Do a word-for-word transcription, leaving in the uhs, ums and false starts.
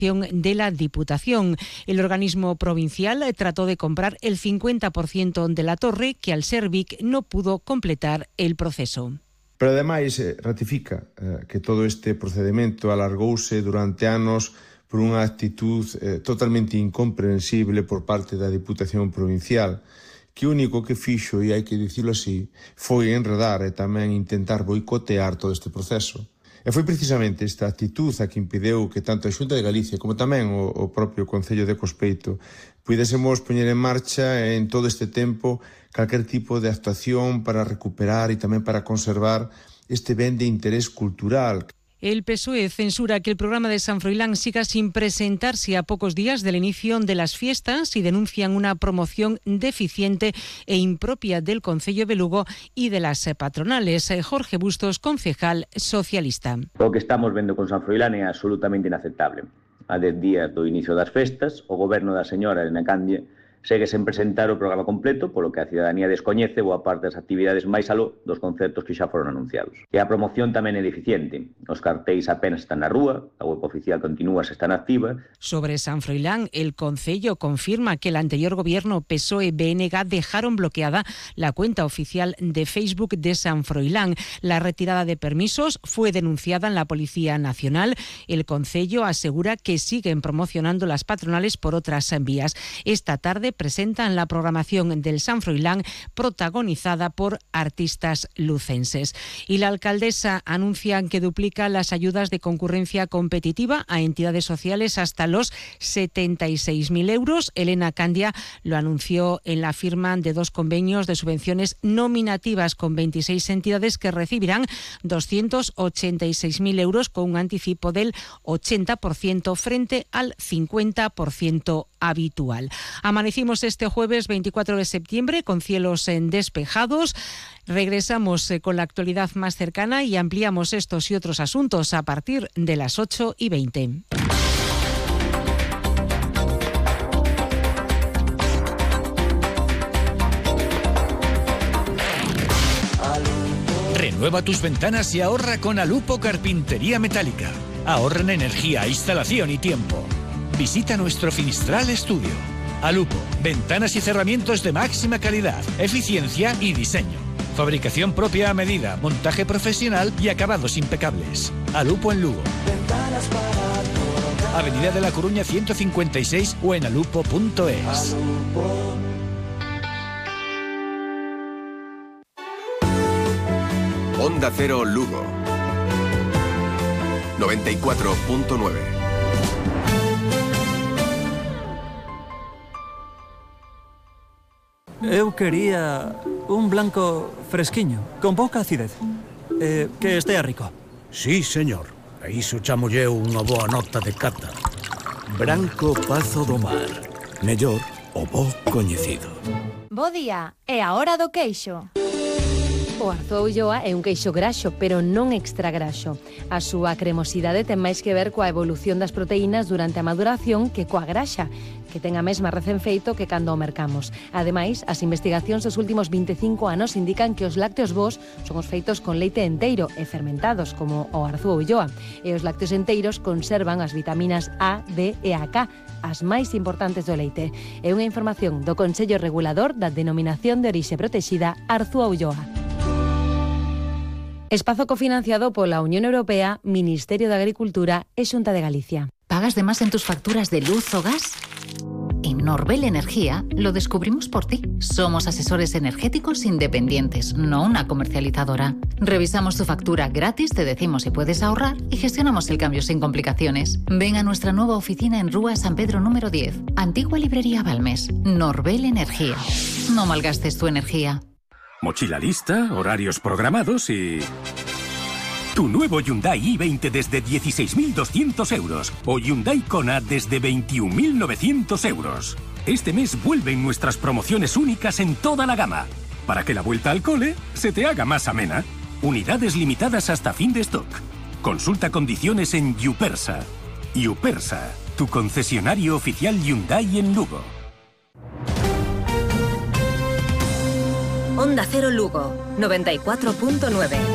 de la Diputación. El organismo provincial trató de comprar el cincuenta por ciento de la torre, que al ser Vic no pudo completar el proceso. Pero ademais ratifica eh, que todo este procedimento alargouse durante anos por unha actitud eh, totalmente incomprensible por parte da Diputación Provincial, que o único que fixo, e hai que dicilo así, foi enredar e tamén intentar boicotear todo este proceso. E foi precisamente esta actitud a que impedeu que tanto a Xunta de Galicia como tamén o, o propio Concello de Cospeito puidésemos poñer en marcha en todo este tempo calquer tipo de actuación para recuperar e tamén para conservar este ben de interés cultural. El P S O E censura que el programa de San Froilán siga sin presentarse a pocos días del inicio de las fiestas y denuncian una promoción deficiente e impropia del Concello de Lugo y de las patronales. Jorge Bustos, concejal socialista. O que estamos vendo con San Froilán é absolutamente inaceptable. A dez días do inicio das festas, o goberno da señora Elena Candia segue sen presentar o programa completo, polo que a cidadanía descoñece boa parte das actividades máis aló dos concertos que xa foron anunciados. E a promoción tamén é deficiente. Os cartéis apenas están na rúa, a web oficial continúa se está activa. Sobre San Froilán, el Concello confirma que el anterior gobierno P S O E-B N G dejaron bloqueada la cuenta oficial de Facebook de San Froilán. La retirada de permisos fue denunciada en la Policía Nacional. El Concello asegura que siguen promocionando las patronales por otras vías. Esta tarde presentan la programación del San Froilán protagonizada por artistas lucenses. Y la alcaldesa anuncia que duplica las ayudas de concurrencia competitiva a entidades sociales hasta los setenta y seis mil euros. Elena Candia lo anunció en la firma de dos convenios de subvenciones nominativas con veintiséis entidades que recibirán doscientos ochenta y seis mil euros con un anticipo del ochenta por ciento frente al cincuenta por ciento habitual. Amanecimos este jueves veinticuatro de septiembre con cielos despejados. Regresamos con la actualidad más cercana y ampliamos estos y otros asuntos a partir de las ocho y veinte. Renueva tus ventanas y ahorra con Alupo Carpintería Metálica. Ahorra en energía, instalación y tiempo. Visita nuestro Finistral Estudio. Alupo, ventanas y cerramientos de máxima calidad, eficiencia y diseño. Fabricación propia a medida, montaje profesional y acabados impecables. Alupo en Lugo. Avenida de la Coruña ciento cincuenta y seis o en alupo punto es. Onda Cero Lugo noventa y cuatro punto nueve. Eu quería un blanco fresquiño, con pouca acidez, eh, que estea rico. Sí, señor. A iso chamolle unha boa nota de cata. Branco Pazo do Mar. Mellor o bo coñecido. Bo día, é a hora do queixo. O Arzúa Ulloa é un queixo graxo, pero non extra graxo. A súa cremosidade ten máis que ver coa evolución das proteínas durante a maduración que coa graxa, que ten a mesma recén feito que cando o mercamos. Ademais, as investigacións dos últimos vinte e cinco anos indican que os lácteos bos son os feitos con leite enteiro e fermentados, como o Arzúa Ulloa. E os lácteos enteiros conservan as vitaminas A, D e a K, as máis importantes do leite. É unha información do Consello Regulador da Denominación de Orixe Protexida Arzúa Ulloa. Espazo cofinanciado pola Unión Europea, Ministerio de Agricultura e Xunta de Galicia. ¿Pagas de más en tus facturas de luz o gas? En Norbel Energía lo descubrimos por ti. Somos asesores energéticos independientes, no una comercializadora. Revisamos tu factura gratis, te decimos si puedes ahorrar y gestionamos el cambio sin complicaciones. Ven a nuestra nueva oficina en Rúa San Pedro número diez, Antigua Librería Balmes. Norbel Energía. No malgastes tu energía. Mochila lista, horarios programados y... Tu nuevo Hyundai i veinte desde dieciséis mil doscientos euros o Hyundai Kona desde veintiún mil novecientos euros. Este mes vuelven nuestras promociones únicas en toda la gama, para que la vuelta al cole se te haga más amena. Unidades limitadas hasta fin de stock. Consulta condiciones en Yupersa. Yupersa, tu concesionario oficial Hyundai en Lugo. Onda Cero Lugo, noventa y cuatro punto nueve.